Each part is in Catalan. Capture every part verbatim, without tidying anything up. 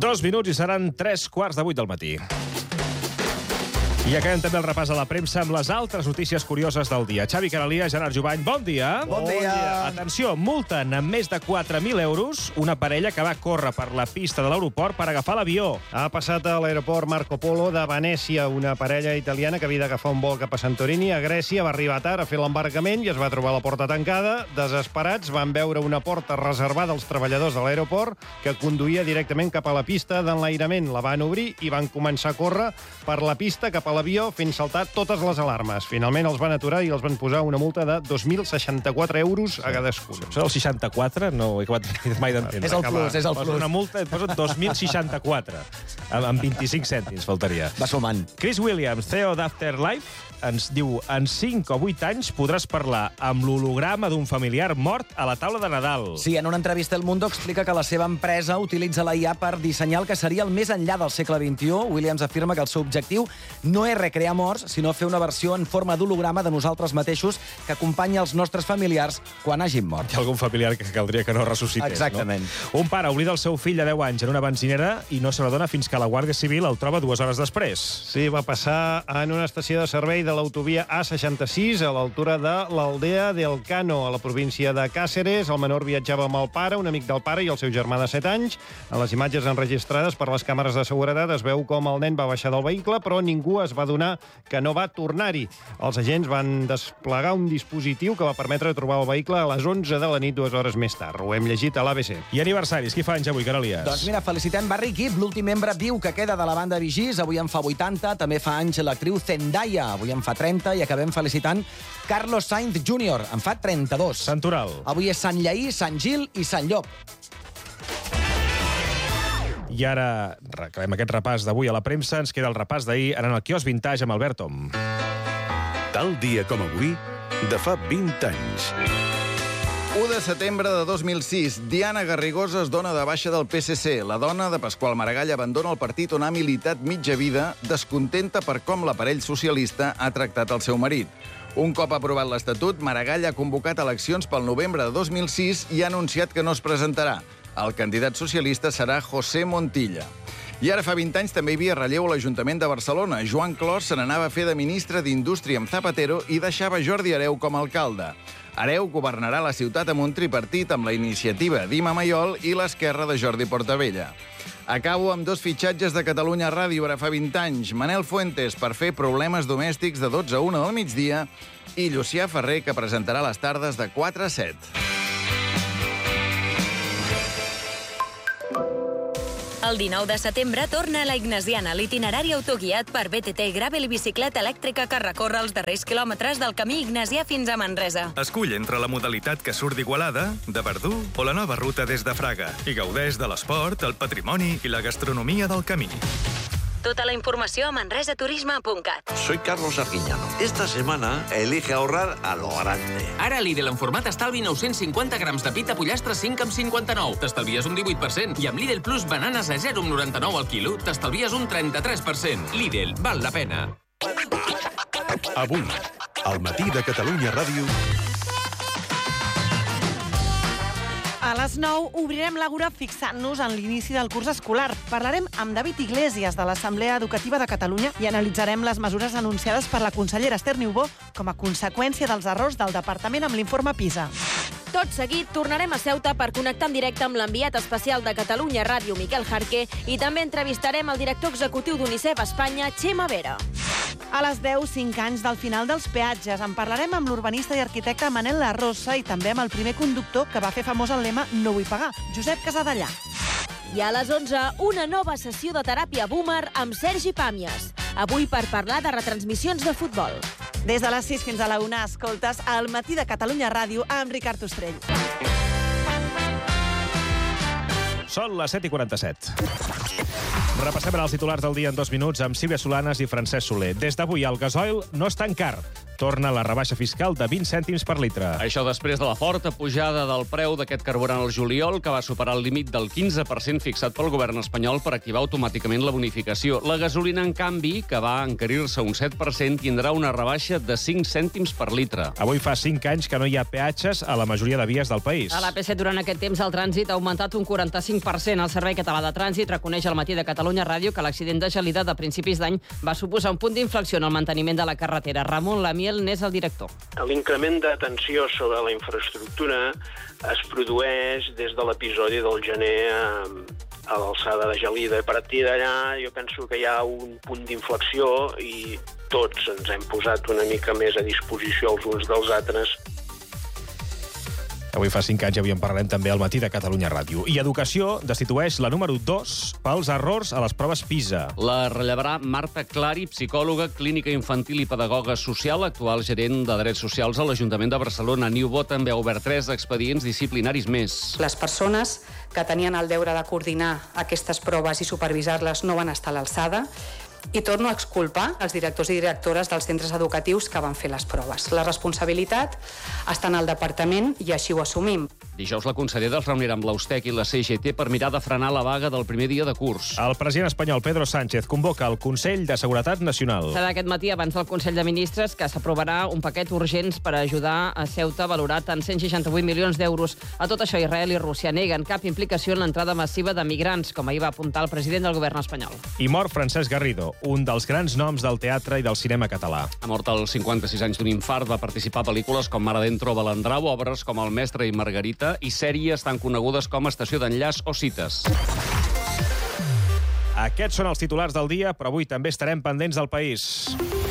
Dos minuts i seran tres quarts de vuit del matí. I acabem també el repàs a la premsa amb les altres notícies curioses del dia. Xavi Caralia, Gerard Jubany, bon dia. Bon dia. Atenció, multen amb més de quatre mil euros una parella que va córrer per la pista de l'aeroport per agafar l'avió. Ha passat a l'aeroport Marco Polo de Venècia una parella italiana que havia d'agafar un vol cap a Santorini, a Grècia, va arribar tard a fer l'embarcament i es va trobar la porta tancada. Desesperats, van veure una porta reservada als treballadors de l'aeroport que conduïa directament cap a la pista d'enlairament. La van obrir i van començar a córrer per la pista cap a l'avió fent saltar totes les alarmes. Finalment els van aturar i els van posar una multa de dos mil seixanta-quatre euros a cadascun. Això del seixanta-quatre no ho he acabat mai d'entendre. És el plus, és el Posa plus. una multa et posa dos mil seixanta-quatre. Amb, amb vint-i-cinc cèntims, faltaria. Va sumant. Chris Williams, C E O d'Afterlife, ens diu: en cinc o vuit anys podràs parlar amb l'holograma d'un familiar mort a la taula de Nadal. Sí, en una entrevista al Mundo explica que la seva empresa utilitza la I A per dissenyar el que seria el més enllà del segle vint-i-u. Williams afirma que el seu objectiu no és recrear morts, sinó fer una versió en forma d'holograma de nosaltres mateixos que acompanya els nostres familiars quan hagin mort. Hi ha algun familiar que caldria que no ressuscités, Exactament. no? Un pare oblida el seu fill de deu anys en una benzinera i no se n'adona fins que la Guàrdia Civil el troba dues hores després. Sí, va passar en una estació de servei de l'autovia A seixanta-sis a l'altura de l'Aldea del Cano, a la província de Càceres. El menor viatjava amb el pare, un amic del pare i el seu germà de set anys. En les imatges enregistrades per les càmeres de seguretat es veu com el nen va baixar del vehicle, però ningú es va adonar que no va tornar-hi. Els agents van desplegar un dispositiu que va permetre trobar el vehicle a les onze de la nit, dues hores més tard. Ho hem llegit a l'A B C. I aniversaris, qui fa anys avui, Carolies? Doncs mira, felicitem Barry Gibb, l'últim membre viu que queda de la banda Bee Gees. Avui en fa vuitanta. També fa anys l'actriu Zendaya. Avui en fa trenta. I acabem felicitant Carlos Sainz júnior En fa trenta-dos. Santoral. Avui és Sant Lleí, Sant Gil i Sant Llop. I ara acabem aquest repàs d'avui a la premsa. Ens queda el repàs d'ahir en el quiosc Vintage amb Albert Tom. Tal dia com avui, de fa vint anys. u de setembre de dos mil sis, Diana Garrigosa es dona de baixa del P S C. La dona de Pasqual Maragall abandona el partit on ha militat mitja vida, descontenta per com l'aparell socialista ha tractat el seu marit. Un cop aprovat l'Estatut, Maragall ha convocat eleccions pel novembre de dos mil sis i ha anunciat que no es presentarà. El candidat socialista serà José Montilla. I ara fa vint anys també hi havia relleu a l'Ajuntament de Barcelona. Joan Clos se n'anava a fer de ministre d'Indústria amb Zapatero i deixava Jordi Hereu com a alcalde. Hereu governarà la ciutat amb un tripartit amb la iniciativa d'Ima Mayol i l'esquerra de Jordi Portabella. Acabo amb dos fitxatges de Catalunya Ràdio ara fa vint anys. Manel Fuentes per fer Problemes domèstics de dotze a una del migdia i Llucià Ferrer, que presentarà les tardes de quatre a set. El dinou de setembre torna a la Ignasiana, l'itinerari autoguiat per B T T Gravel i bicicleta elèctrica que recorre els darrers quilòmetres del camí ignasià fins a Manresa. Escull entre la modalitat que surt d'Igualada, de Verdú o la nova ruta des de Fraga i gaudeix de l'esport, el patrimoni i la gastronomia del camí. Tota la informació a manresaturisme punt cat. Soy Carlos Arguiñano. Esta semana elige ahorrar a lo grande. Ara Lidl en format estalvi nou-cents cinquanta grams de pita pollastre cinc amb cinquanta-nou. T'estalvies un divuit per cent. I amb Lidl Plus bananes a zero coma noranta-nou al quilo t'estalvies un trenta-tres per cent. Lidl, val la pena. Avui, al matí de Catalunya Ràdio... A les nou obrirem l'Àgora fixant-nos en l'inici del curs escolar. Parlarem amb David Iglesias de l'Assemblea Educativa de Catalunya i analitzarem les mesures anunciades per la consellera Esther Niubó com a conseqüència dels errors del departament amb l'informe PISA. Tot seguit, tornarem a Ceuta per connectar en directe amb l'enviat especial de Catalunya Ràdio, Miquel Jarqué, i també entrevistarem el director executiu d'UNICEF Espanya, Txema Vera. A les deu, cinc anys del final dels peatges. En parlarem amb l'urbanista i arquitecte Manel La Rosa i també amb el primer conductor que va fer famós el lema No vull pagar, Josep Casadellà. I a les onze, una nova sessió de teràpia boomer amb Sergi Pàmies. Avui per parlar de retransmissions de futbol. Des de les sis fins a la una escoltes al matí de Catalunya Ràdio amb Ricard Ostrell. Són les set i quaranta-set. Repassem ara els titulars del dia en dos minuts amb Sílvia Solanes i Francesc Soler. Des d'avui, el gasoil no és tan car. torna la rebaixa fiscal de vint cèntims per litre. Això després de la forta pujada del preu d'aquest carburant al juliol, que va superar el límit del quinze per cent fixat pel govern espanyol per activar automàticament la bonificació. La gasolina, en canvi, que va encarir-se un set per cent, tindrà una rebaixa de cinc cèntims per litre. Avui fa cinc anys que no hi ha peatges a la majoria de vies del país. A l'A P set, durant aquest temps, el trànsit ha augmentat un quaranta-cinc per cent. El Servei Català de Trànsit reconeix al Matí de Catalunya Ràdio que l'accident de Gelida de principis d'any va suposar un punt d'inflexió en el manteniment de la carretera. Ramon Lamiel n'és el director. L'increment de tensió sobre la infraestructura es produeix des de l'episodi del gener a, a l'alçada de Gelida. A partir d'allà jo penso que hi ha un punt d'inflexió i tots ens hem posat una mica més a disposició els uns dels altres. Avui fa cinc anys i avui en parlarem també al Matí de Catalunya Ràdio. I Educació destitueix la número dos pels errors a les proves PISA. La rellevarà Marta Clari, psicòloga, clínica infantil i pedagoga social, actual gerent de Drets Socials a l'Ajuntament de Barcelona. Niubó també ha obert tres expedients disciplinaris més. Les persones que tenien el deure de coordinar aquestes proves i supervisar-les no van estar a l'alçada. I torno a exculpar els directors i directores dels centres educatius que van fer les proves. La responsabilitat està en el departament i així ho assumim. Dijous la consellera es reunirà amb l'Austec i la C G T per mirar de frenar la vaga del primer dia de curs. El president espanyol Pedro Sánchez convoca el Consell de Seguretat Nacional. Serà aquest matí, abans del Consell de Ministres, que s'aprovarà un paquet urgents per ajudar a Ceuta, valorat en cent seixanta-vuit milions d'euros. A tot això, Israel i Rússia neguen cap implicació en l'entrada massiva de migrants, com ahir va apuntar el president del govern espanyol. I mor Francesc Garrido, un dels grans noms del teatre i del cinema català. Ha mort als cinquanta-sis anys d'un infart, va participar a pel·lícules com Mar Adentro o Balandrau, obres com El mestre i Margarita, i sèries tan conegudes com Estació d'enllaç o Cites. Aquests són els titulars del dia, però avui també estarem pendents del país.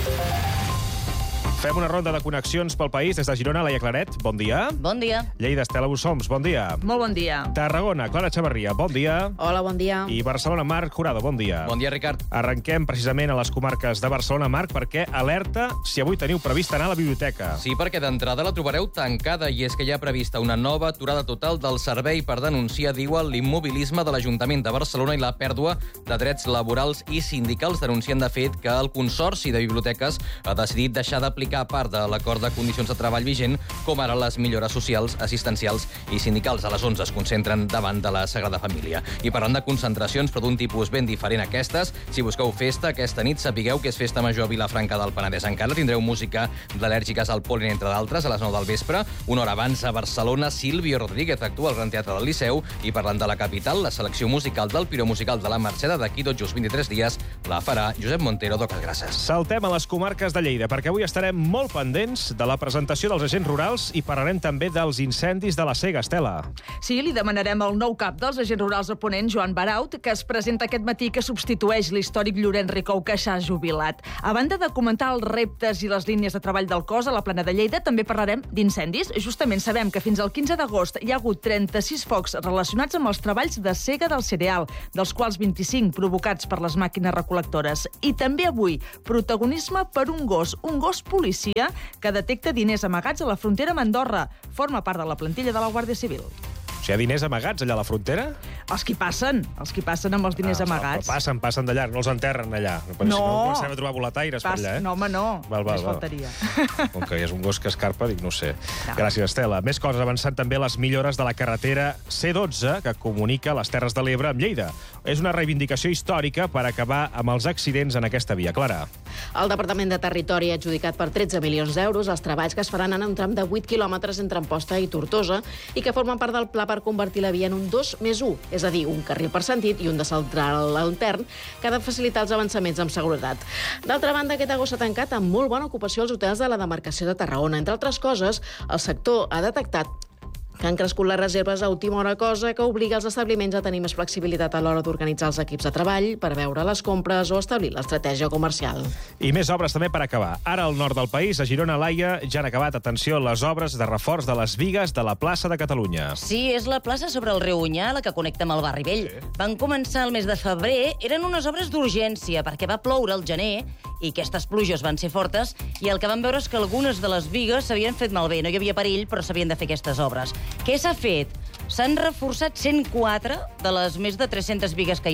Fem una ronda de connexions pel país des de Girona. Laia Claret, bon dia. Bon dia. Lleida, Estela Bussoms, bon dia. Molt bon dia. Tarragona, Clara Chavarria, bon dia. Hola, bon dia. I Barcelona, Marc Jurado, bon dia. Bon dia, Ricard. Arrenquem precisament a les comarques de Barcelona, Marc, perquè alerta si avui teniu previst anar a la biblioteca. Sí, perquè d'entrada la trobareu tancada i és que hi ha prevista una nova aturada total del servei per denunciar, diuen, l'immobilisme de l'Ajuntament de Barcelona i la pèrdua de drets laborals i sindicals. Denuncien, de fet, que el Consorci de Biblioteques ha decidit deixar d'aplicar part de l'acord de condicions de treball vigent, com ara les millores socials, assistencials i sindicals. A les onze es concentren davant de la Sagrada Família. I parlant de concentracions, però d'un tipus ben diferent a aquestes, si busqueu festa, aquesta nit sapigueu que és festa major a Vilafranca del Penedès. Encara tindreu música d'Al·lèrgiques al pol·len, entre d'altres, a les nou del vespre. Una hora abans, a Barcelona, Sílvio Rodríguez actua al Gran Teatre del Liceu. I parlant de la capital, la selecció musical del Piró Musical de la Mercè d'aquí tot just vint-i-tres dies la farà Josep Montero d'Oques Grasses. Saltem a les comarques de Lleida, perquè avui estarem molt pendents de la presentació dels agents rurals i parlarem també dels incendis de la Sega, Estela. Sí, li demanarem al nou cap dels agents rurals de Ponent, Joan Baraut, que es presenta aquest matí, que substitueix l'històric Llorenç Ricou, que s'ha jubilat. A banda de comentar els reptes i les línies de treball del cos a la plana de Lleida, també parlarem d'incendis. Justament sabem que fins al quinze d'agost hi ha hagut trenta-sis focs relacionats amb els treballs de sega del cereal, dels quals vint-i-cinc provocats per les màquines recol·lectores. I també avui, protagonisme per un gos, un gos policia que detecta diners amagats a la frontera amb Andorra. Forma part de la plantilla de la Guàrdia Civil. Si hi ha diners amagats allà a la frontera? Els qui passen, els qui passen amb els diners ah, amagats. Passen, passen d'allà, no els enterren allà. No. Si no, comencem a trobar boletaires Pas... per allà, eh? No, home, no. Val, val, Més val. faltaria. Com que és un gos que escarpa, dic, no sé. No. Gràcies, Estela. Més coses, avançant també les millores de la carretera C dotze, que comunica les Terres de l'Ebre amb Lleida. És una reivindicació històrica per acabar amb els accidents en aquesta via. Clara. El Departament de Territori ha adjudicat per tretze milions d'euros els treballs que es faran en un tram de vuit quilòmetres entre Amposta i Tortosa i que formen part del pla per convertir la via en un dos més u, és a dir, un carril per sentit i un de central altern, que ha de facilitar els avançaments amb seguretat. D'altra banda, aquest agost s'ha tancat amb molt bona ocupació als hotels de la demarcació de Tarragona. Entre altres coses, el sector ha detectat que han crescut les reserves a última hora, cosa que obliga els establiments a tenir més flexibilitat a l'hora d'organitzar els equips de treball, per veure les compres o establir l'estratègia comercial. I més obres també per acabar. Ara al nord del país, a Girona, Laia, ja han acabat, atenció, les obres de reforç de les bigues de la plaça de Catalunya. Sí, és la plaça sobre el riu Onyar, la que connecta amb el barri vell. Sí. Van començar el mes de febrer, eren unes obres d'urgència, perquè va ploure al gener i aquestes pluges van ser fortes, i el que van veure és que algunes de les bigues s'havien fet malbé. No hi havia perill, però s'havien de fer aquestes obres. Què s'ha fet? S'han reforçat cent quatre de les més de tres-centes bigues que hi ha,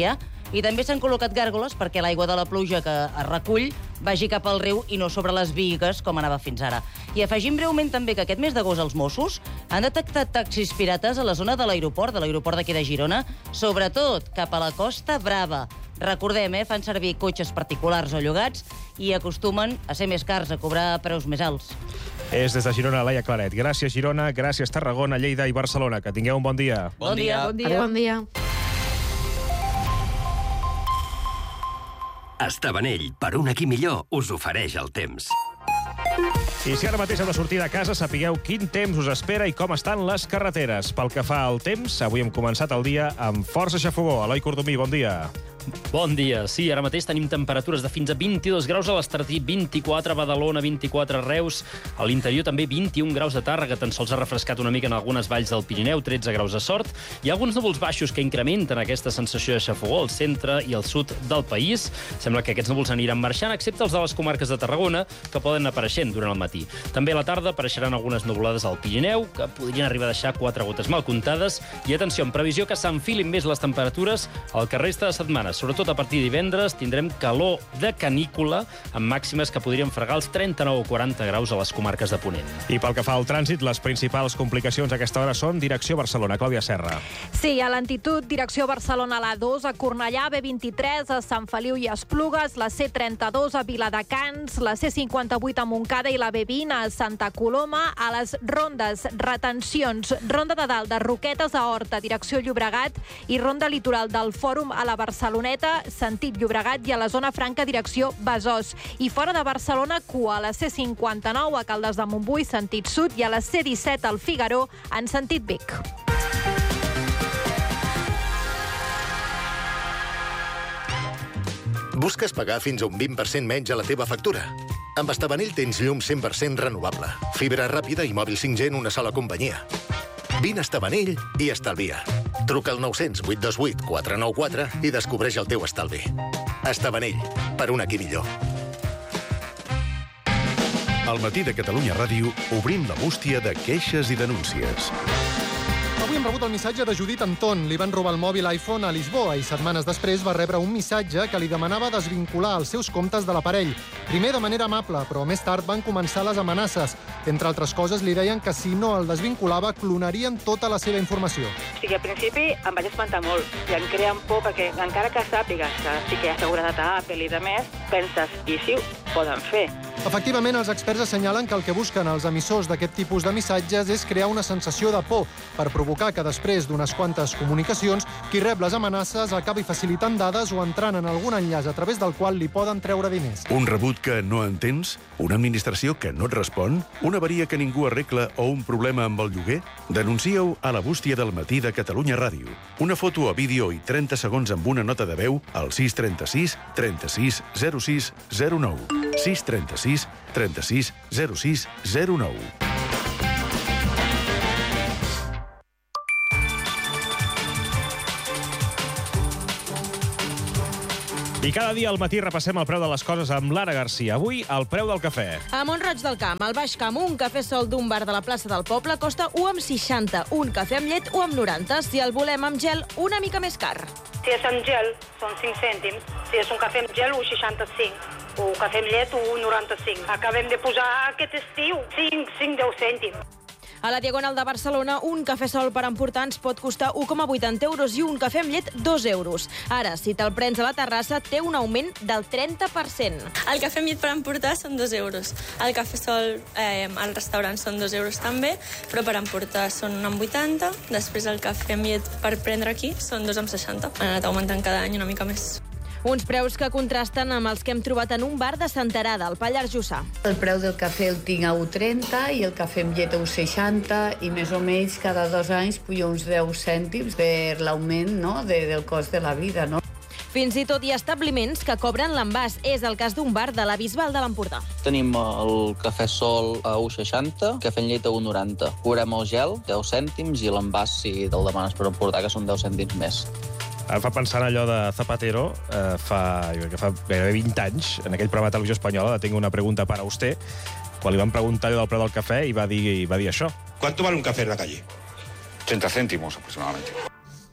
I també s'han col·locat gàrgoles perquè l'aigua de la pluja que es recull vagi cap al riu i no sobre les bigues, com anava fins ara. I afegim breument també que aquest mes d'agost els Mossos han detectat taxis pirates a la zona de l'aeroport, de l'aeroport d'aquí de Girona, sobretot cap a la Costa Brava. Recordem, eh, fan servir cotxes particulars o llogats i acostumen a ser més cars, a cobrar preus més alts. És des de Girona, Laia Claret. Gràcies, Girona, gràcies, Tarragona, Lleida i Barcelona. Que tingueu un bon dia. Bon dia. Bon dia. Bon dia. Estabanell, per un aquí millor, us ofereix el temps. I si ara mateix heu de sortir de casa, sapigueu quin temps us espera i com estan les carreteres. Pel que fa al temps, avui hem començat el dia amb força xafogó. Eloi Cordomí, bon dia. Bon dia. Sí, ara mateix tenim temperatures de fins a vint-i-dos graus a l'Estartí, vint-i-quatre a Badalona, vint-i-quatre a Reus, a l'interior també vint-i-un graus a Tàrrega, tan sols ha refrescat una mica en algunes valls del Pirineu, tretze graus a Sort. Hi ha alguns núvols baixos que incrementen aquesta sensació de xafogó al centre i al sud del país. Sembla que aquests núvols aniran marxant, excepte els de les comarques de Tarragona, que poden anar apareixent durant el matí. També a la tarda apareixeran algunes nuvolades al Pirineu, que podrien arribar a deixar quatre gotes mal comptades. I atenció, en previsió que s'enfilin més les temperatures el que resta de setmana. Sobretot a partir de divendres tindrem calor de canícula, amb màximes que podrien fregar els trenta-nou o quaranta graus a les comarques de Ponent. I pel que fa al trànsit, les principals complicacions a aquesta hora són direcció Barcelona. Clàudia Serra. Sí, a lentitud, direcció Barcelona a l'A dos, a Cornellà, B vint-i-tres, a Sant Feliu i Esplugues, la C trenta-dos a Viladecans, la C cinquanta-vuit a Montcada i la B vint a Santa Coloma, a les rondes, retencions, ronda de dalt de Roquetes a Horta, direcció Llobregat, i ronda litoral del Fòrum a la Barceloneta, sentit Llobregat, i a la zona franca, direcció Besòs. I fora de Barcelona, cua a la C cinquanta-nou a Caldes de Montbui, sentit sud, i a la C disset al Figaró, en sentit Vic. Busques pagar fins a un vint per cent menys a la teva factura? Amb Estabanell tens llum cent per cent renovable, fibra ràpida i mòbil cinc G en una sola companyia. Vine a Estabanell i estalvia. Truca al nou cents, vuit dos vuit, quatre nou quatre i descobreix el teu estalvi. Estabanell, per un aquí millor. Al matí de Catalunya Ràdio obrim la bústia de queixes i denúncies. Avui hem rebut el missatge de Judit Anton. Li van robar el mòbil iPhone a Lisboa i setmanes després va rebre un missatge que li demanava desvincular els seus comptes de l'aparell. Primer de manera amable, però més tard van començar les amenaces. Entre altres coses, li deien que si no el desvinculava, clonarien tota la seva informació. O sigui, al principi em vaig espantar molt i em creen por perquè encara que sàpigues que sí que hi ha seguretat a Apple i de més, penses, i si ho poden fer? Efectivament, els experts assenyalen que el que busquen els emissors d'aquest tipus de missatges és crear una sensació de por per provocar que després d'unes quantes comunicacions, qui rep les amenaces acabi facilitant dades o entrant en algun enllaç a través del qual li poden treure diners. Un rebut que no entens? Una administració que no et respon? Una avaria que ningú arregla o un problema amb el lloguer? Denuncia-ho a la bústia del matí de Catalunya Ràdio. Una foto o vídeo i trenta segons amb una nota de veu al sis trenta-sis trenta-sis zero sis zero nou. sis trenta-sis trenta-sis zero sis zero nou. I cada dia al matí repassem el preu de les coses amb Lara Garcia. Avui, el preu del cafè. A Mont-roig del Camp, al Baix Camp, un cafè sol d'un bar de la plaça del Poble costa u amb seixanta, un cafè amb llet u amb noranta. Si el volem amb gel, una mica més car. Si és amb gel, són cinc cèntims. Si és un cafè amb gel, u seixanta-cinc. O cafè amb llet, u noranta-cinc. Acabem de posar aquest estiu cinc, cinc, deu cèntims. A la Diagonal de Barcelona, un cafè sol per emportar ens pot costar u coma vuitanta euros i un cafè amb llet dos euros. Ara, si te'l prens a la terrassa, té un augment del trenta per cent. El cafè amb llet per emportar són dos euros. El cafè sol eh, al restaurant són dos euros també, però per emportar són un amb vuitanta. Després el cafè amb llet per prendre aquí són dos amb seixanta. Han anat augmentant cada any una mica més. Uns preus que contrasten amb els que hem trobat en un bar de Senterada, al Pallars Jussà. El preu del cafè el tinc a u trenta i el cafè amb llet a u seixanta i més o menys cada dos anys puja uns deu cèntims per l'augment, no?, de, del cost de la vida, no? Fins i tot hi ha establiments que cobren l'envàs. És el cas d'un bar de la Bisbal de l'Empordà. Tenim el cafè sol a u seixanta, cafè amb llet a u noranta. Cobrem el gel, deu cèntims, i l'envàs, si te'l demanes per emportar, que són deu cèntims més. Em fa pensar en allò de Zapatero, eh, fa, jo crec que fa gairebé vint anys, en aquell programa de televisió espanyola, de Tengo una pregunta para usted, quan li van preguntar allò del preu del cafè i va dir, va dir això. ¿Cuánto vale un café en la calle? treinta céntimos aproximadamente.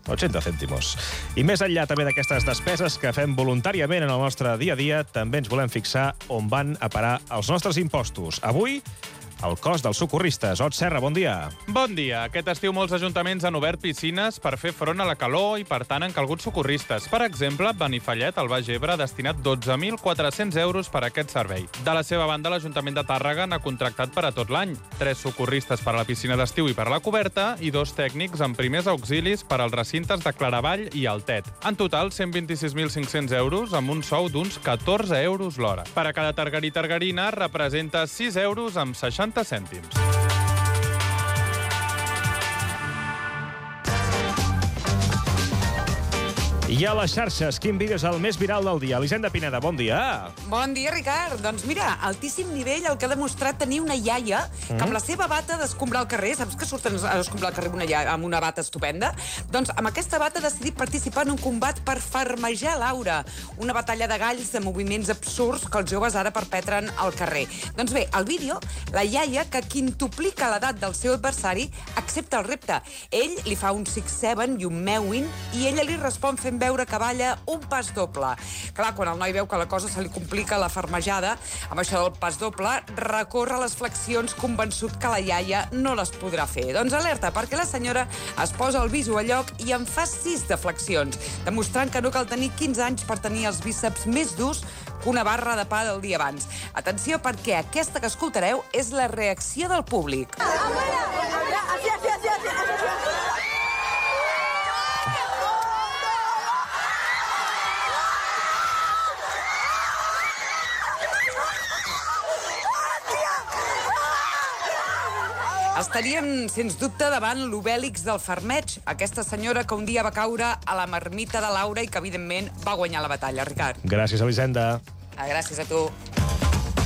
ochenta cèntimos. I més enllà també d'aquestes despeses que fem voluntàriament en el nostre dia a dia, també ens volem fixar on van a parar els nostres impostos. Avui, el cost dels socorristes. Ot Serra, bon dia. Bon dia. Aquest estiu molts ajuntaments han obert piscines per fer front a la calor i, per tant, han calgut socorristes. Per exemple, Benifallet, al Baix Ebre, ha destinat dotze mil quatre-cents euros per a aquest servei. De la seva banda, l'Ajuntament de Tàrrega n'ha contractat per a tot l'any. Tres socorristes per a la piscina d'estiu i per a la coberta i dos tècnics amb primers auxilis per als recintes de Claravall i Altet. En total, cent vint-i-sis mil cinc-cents euros amb un sou d'uns catorze euros l'hora. Per a cada targarí targarina representa sis euros amb seixanta cèntims. I a les xarxes, quin vídeo és el més viral del dia? Elisenda Pineda, bon dia. Bon dia, Ricard. Doncs mira, altíssim nivell el que ha demostrat tenir una iaia que amb la seva bata d'escombrar el carrer, saps que surten a escombrar el carrer amb una, iaia, amb una bata estupenda? Doncs amb aquesta bata ha decidit participar en un combat per farmejar Laura, una batalla de galls de moviments absurds que els joves ara perpetren al carrer. Doncs bé, al vídeo, la iaia, que quintuplica l'edat del seu adversari, accepta el repte. Ell li fa un six-seven i un mewin i ella li respon fent veure que balla un pas doble. Clar, quan el noi veu que la cosa se li complica la farmejada, amb això del pas doble, recorre les flexions convençut que la iaia no les podrà fer. Doncs alerta, perquè la senyora es posa el viso a lloc i en fa sis de flexions, demostrant que no cal tenir quinze anys per tenir els bíceps més durs que una barra de pa del dia abans. Atenció, perquè aquesta que escoltareu és la reacció del públic. Estaríem, sens dubte, davant l'Obèlix del farmeig, aquesta senyora que un dia va caure a la marmita de Laura i que, evidentment, va guanyar la batalla, Ricard. Gràcies, Elisenda. Ah, gràcies a tu.